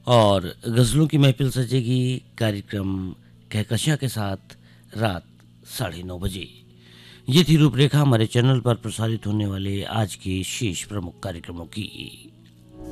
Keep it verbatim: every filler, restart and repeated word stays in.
और गज़लों की महफ़िल सजेगी कार्यक्रम कहकशां के साथ रात साढ़े नौ बजे। ये थी रूपरेखा हमारे चैनल पर प्रसारित होने वाले आज के शेष प्रमुख कार्यक्रमों की।